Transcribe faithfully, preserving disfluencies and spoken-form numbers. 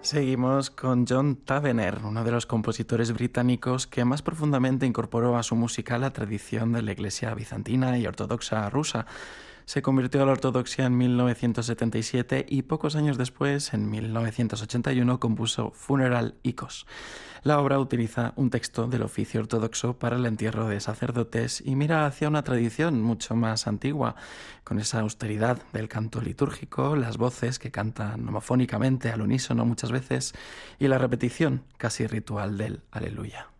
Seguimos con John Tavener, uno de los compositores británicos que más profundamente incorporó a su música la tradición de la Iglesia bizantina y ortodoxa rusa. Se convirtió a la ortodoxia en mil novecientos setenta y siete y pocos años después, en mil novecientos ochenta y uno, compuso Funeral Hyksos. La obra utiliza un texto del oficio ortodoxo para el entierro de sacerdotes y mira hacia una tradición mucho más antigua, con esa austeridad del canto litúrgico, las voces que cantan homofónicamente al unísono muchas veces y la repetición casi ritual del Aleluya.